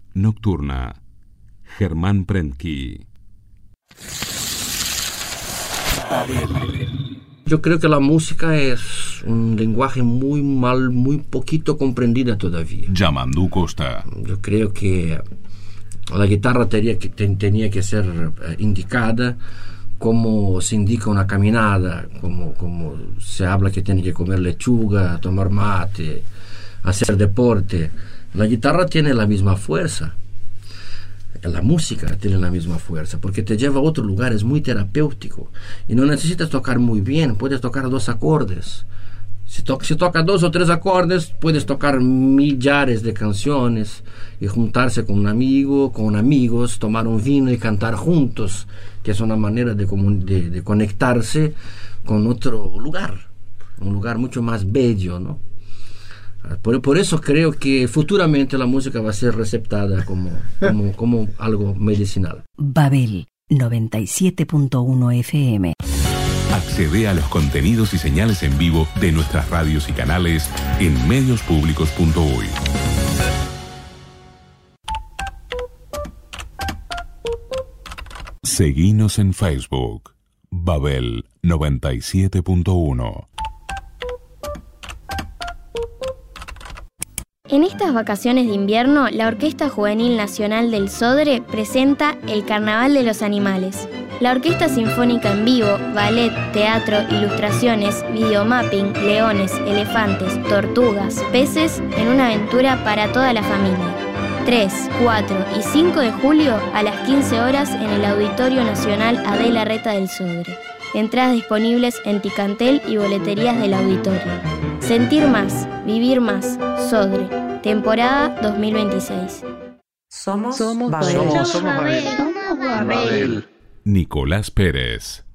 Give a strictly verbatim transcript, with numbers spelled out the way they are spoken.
Nocturna. Germán Prentke. Yo creo que la música es un lenguaje muy mal, muy poquito comprendida todavía. Yamandu Costa. Yo creo que la guitarra tenía que, ten, tenía que ser eh, indicada como se indica una caminada, como, como se habla que tiene que comer lechuga, tomar mate, hacer deporte. La guitarra tiene la misma fuerza. La música tiene la misma fuerza porque te lleva a otro lugar, es muy terapéutico y no necesitas tocar muy bien, puedes tocar dos acordes. Si, to- si tocas dos o tres acordes, puedes tocar millares de canciones y juntarse con un amigo, con amigos, tomar un vino y cantar juntos, que es una manera de, comun- de, de conectarse con otro lugar, un lugar mucho más bello, ¿no? Por, por eso creo que futuramente la música va a ser receptada como, como, como algo medicinal. Babel noventa y siete punto uno F M. Accede a los contenidos y señales en vivo de nuestras radios y canales en medios públicos punto uy. Seguinos en Facebook. Babel noventa y siete punto uno. En estas vacaciones de invierno, la Orquesta Juvenil Nacional del Sodre presenta El Carnaval de los Animales. La Orquesta Sinfónica en vivo, ballet, teatro, ilustraciones, videomapping, leones, elefantes, tortugas, peces, en una aventura para toda la familia. tres, cuatro y cinco de julio a las quince horas en el Auditorio Nacional Adela Reta del Sodre. Entradas disponibles en Ticantel y boleterías del auditorio. Sentir más, vivir más, Sodre, temporada dos mil veintiséis. Somos, Somos Babel. Babel. Somos Babel. Somos Babel. Nicolás Pérez.